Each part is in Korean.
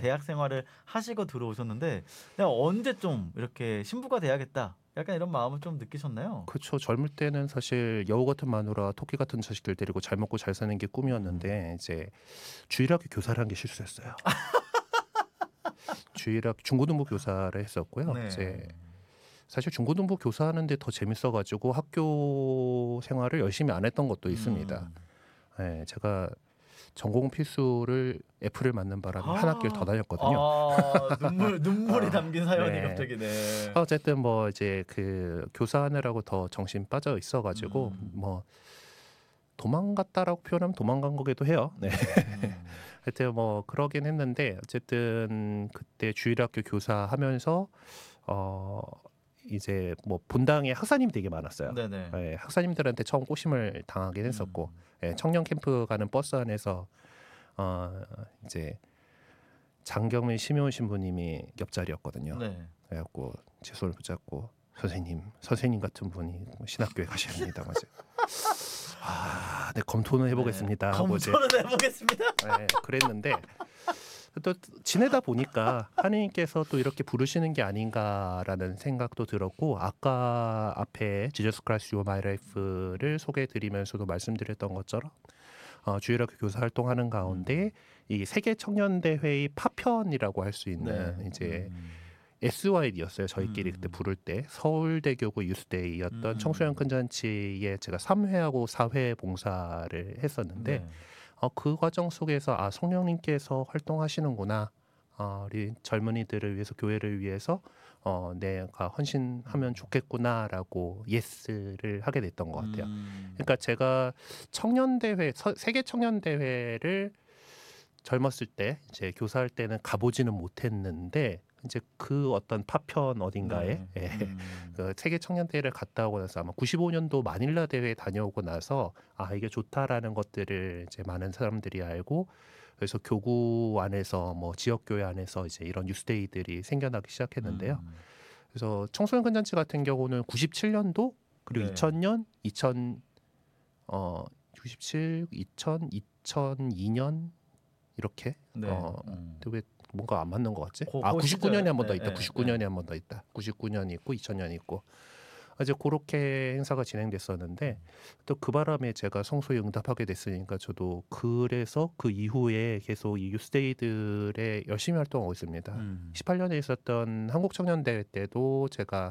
대학 생활을 하시고 들어오셨는데 내가 언제 좀 이렇게 신부가 돼야겠다. 약간 이런 마음을 좀 느끼셨나요? 그렇죠. 젊을 때는 사실 여우 같은 마누라, 토끼 같은 자식들 데리고 잘 먹고 잘 사는 게 꿈이었는데 이제 주일학교 교사를 한 게 실수였어요. 주일학 중고등부 교사를 했었고요. 네. 이제 사실 중고등부 교사하는데 더 재밌어가지고 학교 생활을 열심히 안 했던 것도 있습니다. 예, 제가 전공 필수를 F를 맞는 바람에 한 학기를 더 다녔거든요. 눈물이 담긴 사연이 네. 갑자기 네. 어쨌든 뭐 이제 그 교사하느라고 더 정신 빠져 있어가지고 뭐 도망갔다라고 표현하면 도망간 거기도 해요. 네. 하여튼 뭐 그러긴 했는데 어쨌든 그때 주일학교 교사하면서 이제 뭐 본당에 학사님이 되게 많았어요. 네네. 예, 학사님들한테 처음 꼬심을 당하긴 했었고 예, 청년 캠프 가는 버스 안에서 이제 장경민 심효은 신부님이 옆자리였거든요. 네. 그래갖고 제 손을 붙잡고 선생님 같은 분이 신학교에 가셔야 합니다. 네, 검토는 해보겠습니다. 하고 이제 검토는 해보겠습니다. 네, 그랬는데 또 지내다 보니까 하느님께서 또 이렇게 부르시는 게 아닌가라는 생각도 들었고 아까 앞에 Jesus Christ You Are My Life를 소개해드리면서도 말씀드렸던 것처럼 주일학교 교사 활동하는 가운데 이 세계 청년대회의 파편이라고 할 수 있는 네. 이제 SYD였어요. 저희끼리 그때 부를 때 서울대교구 유스데이였던 청소년 큰잔치에 제가 3회하고 4회 봉사를 했었는데 네. 그 과정 속에서 성령님께서 활동하시는구나. 우리 젊은이들을 위해서 교회를 위해서 내가 헌신하면 좋겠구나라고 예스를 하게 됐던 것 같아요. 그러니까 제가 청년대회 세계 청년대회를 젊었을 때 이제 교사할 때는 가보지는 못했는데 이제 그 어떤 파편 어딘가에 그 세계 청년대회를 갔다 오고 나서 아마 95년도 마닐라 대회에 다녀오고 나서 이게 좋다라는 것들을 이제 많은 사람들이 알고 그래서 교구 안에서 뭐 지역교회 안에서 이제 이런 뉴스데이들이 생겨나기 시작했는데요. 그래서 청소년 근잔치 같은 경우는 97년도 그리고 네. 2000년, 97, 2000, 2002년 이렇게 네. 근데 왜 뭔가 안 맞는 것 같지? 그 99년에 한 번 더 시절, 있다. 네, 99년에 한 번 더 있다. 99년이 있고 2000년이 있고 이제 그렇게 행사가 진행됐었는데 또 그 바람에 제가 성소에 응답하게 됐으니까 저도 그래서 그 이후에 계속 이 유스데이들에 열심히 활동하고 있습니다. 18년에 있었던 한국청년대회 때도 제가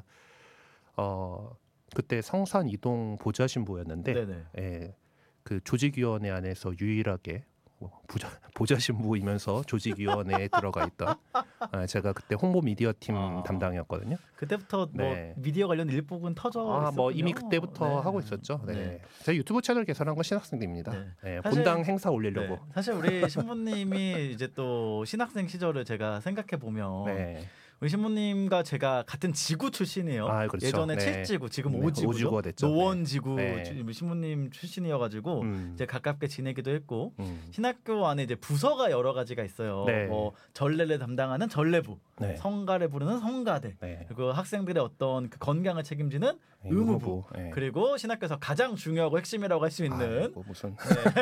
그때 성산 이동 보좌 신부였는데 네네. 예, 그 조직위원회 안에서 유일하게 보좌 신부이면서 조직위원회에 들어가 있던 제가 그때 홍보 미디어 팀 담당이었거든요. 그때부터 뭐 네. 미디어 관련 일복은 터져 있었군요. 뭐 이미 그때부터 네. 하고 있었죠. 네. 네. 제가 유튜브 채널 개설한 건 신학생입니다. 네. 네, 사실- 본당 행사 올리려고. 네. 사실 우리 신부님이 이제 또 신학생 시절을 제가 생각해 보면 네. 우리 신부님과 제가 같은 지구 출신이에요. 그렇죠. 예전에 네. 7지구, 지금 네, 5지구죠. 오지구가 됐죠. 노원지구 네. 신부님 출신이어가지고 이제 가깝게 지내기도 했고 음. 신학교 안에 이제 부서가 여러 가지가 있어요. 네. 뭐 전례를 담당하는 전례부, 네. 성가를 부르는 성가대, 네. 그리고 학생들의 어떤 그 건강을 책임지는 의무부, 네. 그리고 신학교에서 가장 중요하고 핵심이라고 할 수 있는 무슨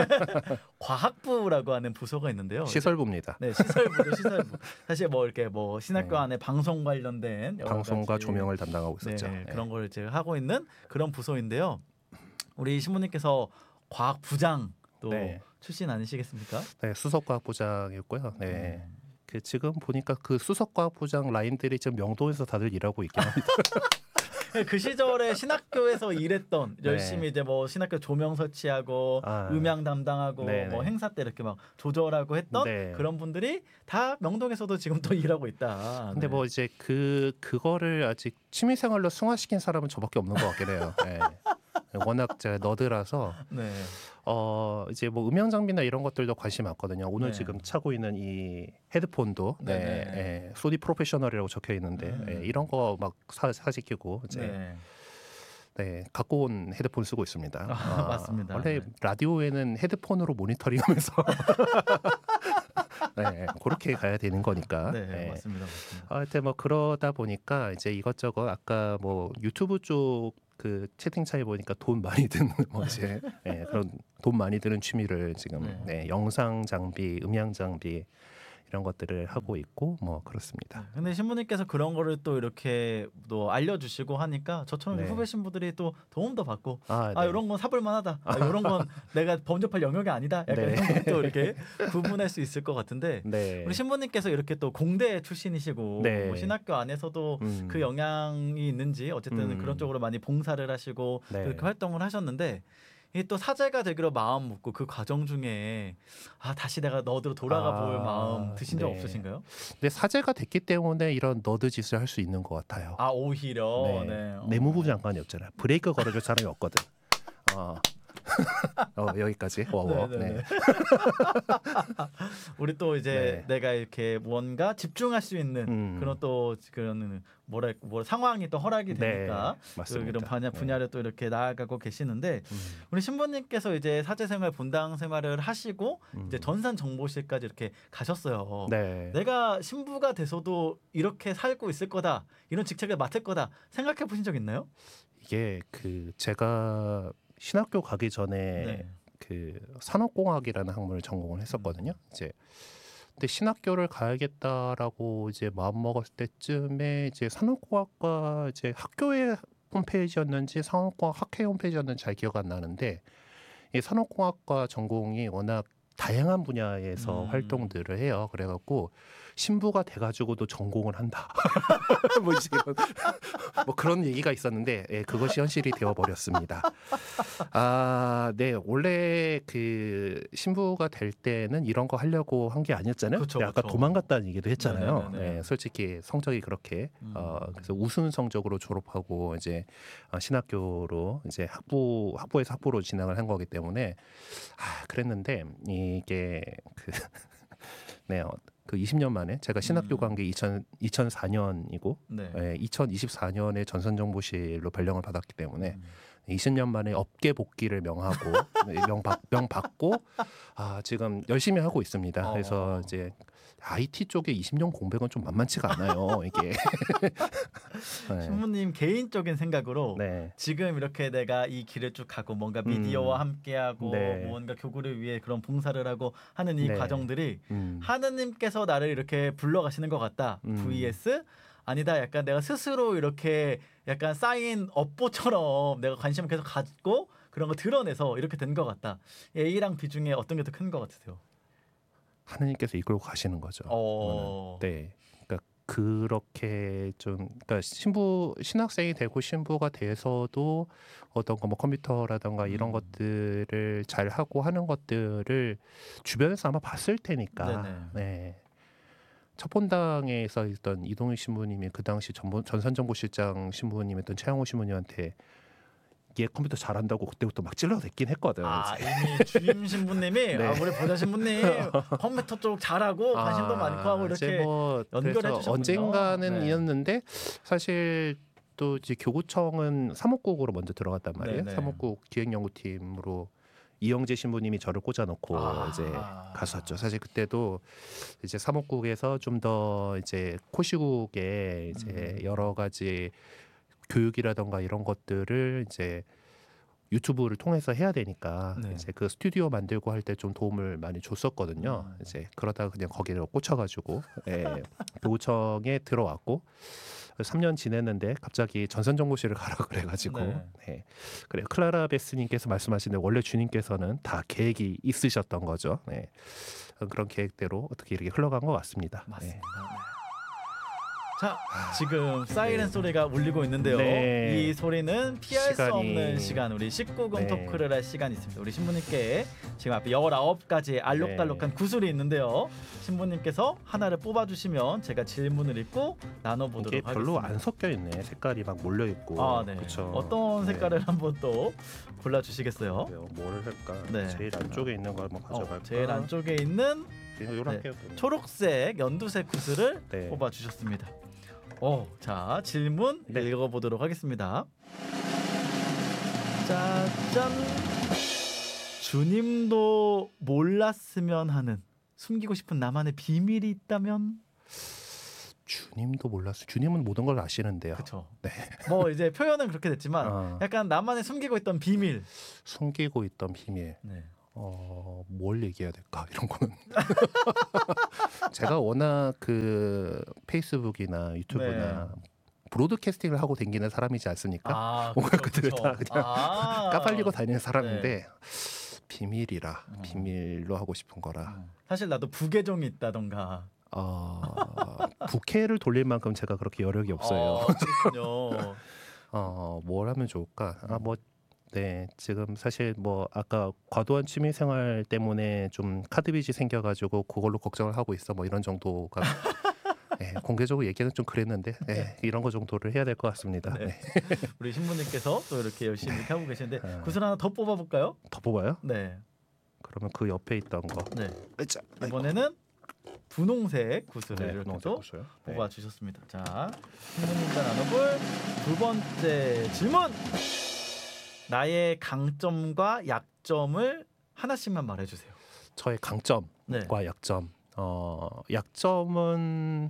과학부라고 하는 부서가 있는데요. 시설부입니다. 네, 시설부죠, 시설부. 사실 뭐 이렇게 뭐 신학교 안에 방송 관련된 여러 방송과 가지, 조명을 담당하고 있었죠. 네, 그런 걸 이제 하고 있는 그런 부서인데요. 우리 신부님께서 과학부장도 네. 출신 아니시겠습니까? 네, 수석과학부장이었고요. 네. 그 지금 보니까 그 수석과학부장 라인들이 지금 명동에서 다들 일하고 있긴 합니다. 그 시절에 신학교에서 일했던 네. 열심히 이제 뭐 신학교 조명 설치하고 음향 담당하고 네네. 뭐 행사 때 이렇게 막 조절하고 했던 네. 그런 분들이 다 명동에서도 지금 또 일하고 있다. 근데 네. 뭐 이제 그거를 아직 취미생활로 승화시킨 사람은 저밖에 없는 것 같긴 해요. 네. 워낙 제가 너드라서 네. 이제 뭐 음향 장비나 이런 것들도 관심이 많거든요. 오늘 네. 지금 차고 있는 이 헤드폰도 소니 프로페셔널이라고 적혀 있는데 이런 거 막 사시키고 이제 갖고 온 헤드폰 쓰고 있습니다. 맞습니다. 원래 네. 라디오에는 헤드폰으로 모니터링하면서 네, 그렇게 가야 되는 거니까. 네, 맞습니다. 하여튼 뭐 그러다 보니까 이제 이것저것 아까 뭐 유튜브 쪽 그 채팅창에 보니까 돈 많이 드는 뭐 이제 그런 돈 많이 드는 취미를 지금 영상 장비, 음향 장비 이런 것들을 하고 있고 뭐 그렇습니다. 근데 신부님께서 그런 거를 또 이렇게 또 알려주시고 하니까 저처럼 네. 후배 신부들이 또 도움도 받고 아, 아 네. 이런 건 사볼만하다. 아 이런 건 내가 범접할 영역이 아니다. 약간 네. 이런 것도 이렇게 구분할 수 있을 것 같은데 네. 우리 신부님께서 이렇게 또 공대 출신이시고 네. 뭐 신학교 안에서도 그 영향이 있는지 어쨌든 그런 쪽으로 많이 봉사를 하시고 네. 이렇게 활동을 하셨는데 이 또 사제가 되기로 마음 먹고 그 과정 중에 아 다시 내가 너드로 돌아가 볼 마음 드신 적 네. 없으신가요? 근데 사제가 됐기 때문에 이런 너드 짓을 할 수 있는 것 같아요. 아 오히려 네. 네. 내무부 장관이었잖아요. 브레이크 걸어줄 사람이 없거든. 여기까지. 워워. 네네네. 네. 우리 또 이제 네. 내가 이렇게 무언가 집중할 수 있는 그런 또 그런 뭐라 상황이 또 허락이 되니까 네, 맞습니다. 그런 분야를 또 이렇게 나아가고 계시는데 우리 신부님께서 이제 사제생활 본당 생활을 하시고 이제 전산 정보실까지 이렇게 가셨어요. 네. 내가 신부가 돼서도 이렇게 살고 있을 거다 이런 직책을 맡을 거다 생각해 보신 적 있나요? 이게 그 제가 신학교 가기 전에 네. 그 산업공학이라는 학문을 전공을 했었거든요. 이제 근데 신학교를 가야겠다라고 이제 마음 먹었을 때쯤에 이제 산업공학과 이제 학교의 홈페이지였는지 산업공학 학회 홈페이지였는지 잘 기억 안 나는데 이 산업공학과 전공이 워낙 다양한 분야에서 활동들을 해요. 그래갖고 신부가 돼가지고도 전공을 한다. 뭐 이제 이런 뭐 그런 얘기가 있었는데 예, 그것이 현실이 되어버렸습니다. 아, 네, 원래 그 신부가 될 때는 이런 거 하려고 한 게 아니었잖아요. 그쵸, 아까 그쵸. 도망갔다는 얘기도 했잖아요. 네네네네. 네, 솔직히 성적이 그렇게 그래서 우수한 성적으로 졸업하고 이제 신학교로 이제 학부에서 학부로 진학을 한 거기 때문에 그랬는데 이게 그 네, 그 20년 만에 제가 신학교 간 게 2004년이고 네. 2024년에 전산정보실로 발령을 받았기 때문에 20년 만에 업계 복귀를 명하고 명받고 지금 열심히 하고 있습니다. 그래서 이제 IT 쪽에 20년 공백은 좀 만만치가 않아요. 이게 네. 신부님 개인적인 생각으로 네. 지금 이렇게 내가 이 길을 쭉 가고 뭔가 미디어와 함께하고 네. 뭔가 교구를 위해 그런 봉사를 하고 하는 이 네. 과정들이 음. 하느님께서 나를 이렇게 불러가시는 것 같다. vs 아니다. 약간 내가 스스로 이렇게 약간 쌓인 업보처럼 내가 관심을 계속 갖고 그런 거 드러내서 이렇게 된 것 같다. A랑 B 중에 어떤 게 더 큰 것 같으세요? 하느님께서 이끌고 가시는 거죠. 네. 그러니까 그렇게 좀 그러니까 신학생이 되고 신부가 돼서도 어떤 거 뭐 컴퓨터라던가 이런 것들을 잘 하고 하는 것들을 주변에서 아마 봤을 테니까. 네네. 네. 첫 본당에서 있던 이동희 신부님이 그 당시 전산정보실장 신부님이었던 최양호 신부님한테 얘 컴퓨터 잘한다고 그때부터 막 찔러댔긴 했거든. 이미 주임 신부님이 네. 우리 보좌 신부님 컴퓨터 쪽 잘하고 관심도 많고 하고 이렇게 뭐 연결해 그래서 주셨군요. 언젠가는 네. 이었는데 사실 또 이제 교구청은 사목국으로 먼저 들어갔단 말이에요. 네네. 사목국 기획연구팀으로 이영재 신부님이 저를 꽂아놓고 이제 갔었죠. 사실 그때도 이제 사목국에서 좀 더 이제 코시국의 이제 여러 가지 교육이라던가 이런 것들을 이제 유튜브를 통해서 해야 되니까 네. 이제 그 스튜디오 만들고 할 때 좀 도움을 많이 줬었거든요. 이제 그러다가 그냥 거기를 꽂혀가지고 교구청에 들어왔고 3년 지냈는데 갑자기 전산정보실을 가라 그래가지고 네. 그래 클라라 베스님께서 말씀하시는데 원래 주님께서는 다 계획이 있으셨던 거죠. 네. 그런 계획대로 어떻게 이렇게 흘러간 것 같습니다. 맞습니다. 네. 자, 지금 사이렌 소리가 울리고 있는데요. 네. 이 소리는 피할 수 시간이- 없는 시간. 우리 19금 네. 토크를 할 시간이 있습니다. 우리 신부님께 지금 앞에 19가지의 알록달록한 구슬이 있는데요. 신부님께서 하나를 뽑아주시면 제가 질문을 읽고 나눠보도록 이게 하겠습니다. 별로 안 섞여 있네. 색깔이 막 몰려 있고. 네. 그쵸? 어떤 네. 색깔을 한번 또 골라주시겠어요? 그래요. 뭐를 할까? 네. 제일 안쪽에 있는 걸 한번 가져갈까? 제일 안쪽에 있는 이렇게 초록색, 연두색 구슬을 네. 뽑아주셨습니다. 자 질문 네. 읽어보도록 하겠습니다. 짜잔. 주님도 몰랐으면 하는 숨기고 싶은 나만의 비밀이 있다면? 주님도 몰랐어. 주님은 모든 걸 아시는데요. 그렇죠. 네. 뭐 이제 표현은 그렇게 됐지만 어, 약간 나만의 숨기고 있던 비밀. 숨기고 있던 비밀. 네. 뭘 얘기해야 될까 이런 거는 제가 워낙 그 페이스북이나 유튜브나 브로드캐스팅을 하고 다니는 사람이지 않습니까? 아, 뭔가 그쵸, 그들을 그쵸. 다 그냥 아, 까발리고 다니는 네. 사람인데 비밀이라 비밀로 하고 싶은 거라 사실 나도 부계정이 있다던가. 부캐를 돌릴 만큼 제가 그렇게 여력이 없어요. 그렇군요. 뭘 하면 좋을까? 네, 지금 사실 뭐 아까 과도한 취미 생활 때문에 좀 카드빚이 생겨가지고 그걸로 걱정을 하고 있어 뭐 이런 정도가 네, 공개적으로 얘기는 좀 그랬는데 네, 이런 거 정도를 해야 될 것 같습니다. 네. 네. 우리 신부님께서 또 이렇게 열심히 이렇게 하고 계시는데 구슬 하나 더 뽑아볼까요? 더 뽑아요? 네. 그러면 그 옆에 있던 거 네. 으쌰, 이번에는 분홍색 구슬을 네, 이렇게 분홍색 또 구슬. 네. 뽑아주셨습니다. 자, 신부님과 나눠볼 두 번째 질문. 나의 강점과 약점을 하나씩만 말해주세요. 저의 강점과 네. 약점. 약점은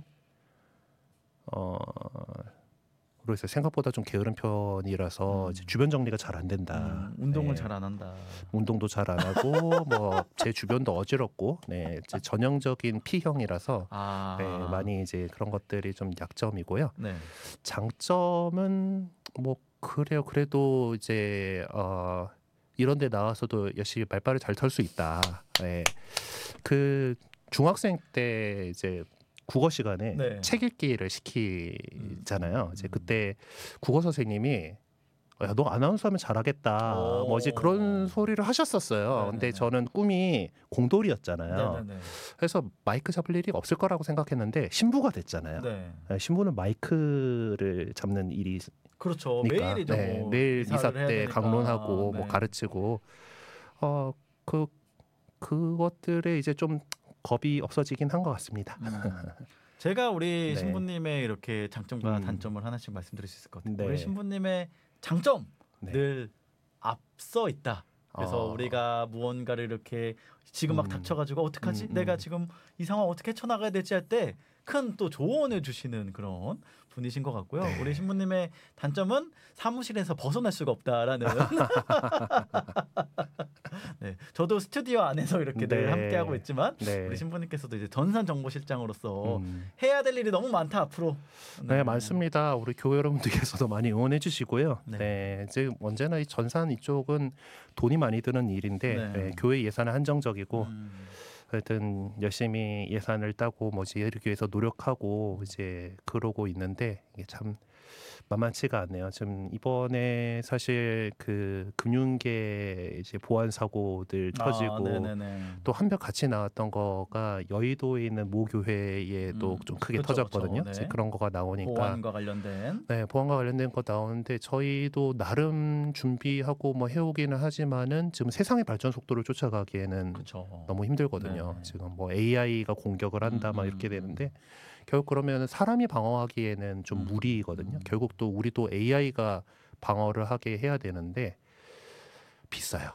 모르겠어요. 생각보다 좀 게으른 편이라서 이제 주변 정리가 잘 안 된다. 운동을 네. 잘 안 한다. 운동도 잘 안 하고 뭐 제 주변도 어지럽고 네, 이제 전형적인 P형이라서 네, 많이 이제 그런 것들이 좀 약점이고요. 네. 장점은 뭐 그래요. 그래도 이제 이런 데 나와서도 열심히 말빨을 잘 털 수 있다. 네. 그 중학생 때 이제 국어 시간에 네. 책 읽기를 시키잖아요. 이제 그때 국어 선생님이 야, 너 아나운서 하면 잘하겠다. 뭐 이제 그런 소리를 하셨었어요. 네네네. 근데 저는 꿈이 공돌이였잖아요. 네네네. 그래서 마이크 잡을 일이 없을 거라고 생각했는데 신부가 됐잖아요. 네. 신부는 마이크를 잡는 일이 그렇죠. 있으니까 매일이죠. 네, 뭐 매일 이사를 이사 해야 때 되니까. 강론하고 네. 뭐 가르치고 그것들에 이제 좀 겁이 없어지긴 한 것 같습니다. 제가 우리 네. 신부님의 이렇게 장점과 단점을 하나씩 말씀드릴 수 있을 것 같아요. 네. 우리 신부님의 장점 네. 늘 앞서 있다. 그래서 우리가 무언가를 이렇게 지금 막 닥쳐가지고 어떡하지? 내가 지금 이 상황 어떻게 헤쳐나가야 될지 할 때 큰 또 조언을 주시는 그런 분이신 것 같고요. 네. 우리 신부님의 단점은 사무실에서 벗어날 수가 없다라는. 네, 저도 스튜디오 안에서 이렇게 늘 네. 함께하고 있지만 네. 우리 신부님께서도 이제 전산정보실장으로서 해야 될 일이 너무 많다 앞으로. 네, 많습니다. 우리 교회 여러분들께서도 많이 응원해 주시고요. 네. 네, 이제 언제나 이 전산 이쪽은 돈이 많이 드는 일인데 네. 네, 교회 예산은 한정적이고 하여튼 열심히 예산을 따고 뭐지 이렇게 위해서 노력하고 이제 그러고 있는데 이게 참 만만치가 않네요. 지금 이번에 사실 그 금융계 이제 보안 사고들 터지고 또 한편 같이 나왔던 거가 여의도에 있는 모 교회에도 좀 크게 그렇죠, 터졌거든요. 그렇죠. 네. 그런 거가 나오니까 보안과 관련된. 네, 보안과 관련된 거 나오는데 저희도 나름 준비하고 뭐 해오기는 하지만은 지금 세상의 발전 속도를 쫓아가기에는 그렇죠. 너무 힘들거든요. 네. 지금 뭐 AI가 공격을 한다 막 이렇게 되는데 결국 그러면 사람이 방어하기에는 좀 무리거든요. 결국 또 우리도 AI가 방어를 하게 해야 되는데 비싸요.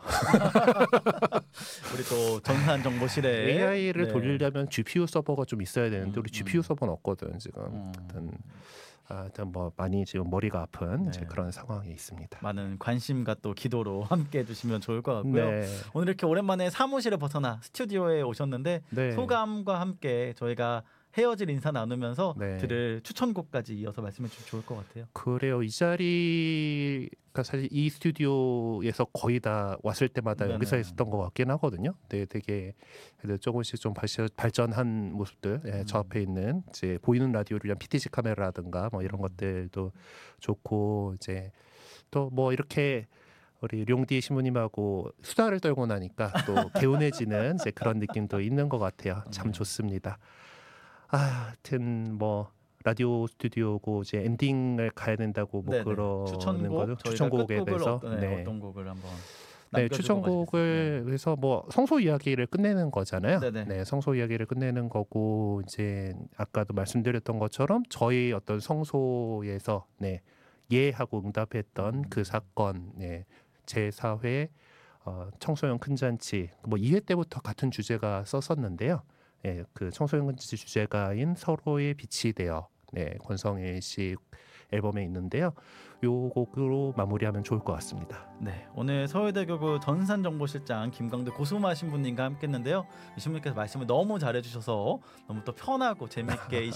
우리 또 전산정보실에 AI를 네. 돌리려면 GPU 서버가 좀 있어야 되는데 우리 GPU 서버는 없거든 지금. 하여튼 뭐 많이 지금 머리가 아픈 네. 이제 그런 상황에 있습니다. 많은 관심과 또 기도로 함께 해주시면 좋을 것 같고요. 네. 오늘 이렇게 오랜만에 사무실에 벗어나 스튜디오에 오셨는데 네. 소감과 함께 저희가 헤어질 인사 나누면서 네. 들을 추천곡까지 이어서 말씀해 주시면 좋을 것 같아요. 그래요. 이 자리가 사실 이 스튜디오에서 거의 다 왔을 때마다 네네. 여기서 했었던 것 같긴 하거든요. 네, 되게 조금씩 좀 발전한 모습들. 예, 저 앞에 있는 이제 보이는 라디오를 위한 PTZ 카메라라든가 뭐 이런 것들도 좋고 이제 또 뭐 이렇게 우리 룡디 신부님하고 수다를 떨고 나니까 또 개운해지는 이제 그런 느낌도 있는 것 같아요. 참 좋습니다. 하여튼 뭐 라디오 스튜디오고 이제 엔딩을 가야 된다고 뭐 네네. 그러는 거죠. 추천곡에 대해서 어떤 곡을 한번 네, 추천곡을 해서 뭐 성소 이야기를 끝내는 거잖아요. 네네. 네, 성소 이야기를 끝내는 거고 이제 아까도 말씀드렸던 것처럼 저희 어떤 성소에서 네, 예하고 응답했던 그 사건, 네, 제4회 청소년 큰 잔치 뭐 2회 때부터 같은 주제가 썼었는데요. 예, 그 청소년 큰 잔치 주제가인 서로의 빛이 되어 네, 권성일 씨의 앨범에 있는데요. 요 곡으로 마무리하면 좋을 것 같습니다. 네, 오늘 서울대교구 전산정보실장 김광대 고수마 신부님과 함께했는데요. 이 신부님께서 말씀을 너무 잘해주셔서 너무 또 편하고 재밌게 이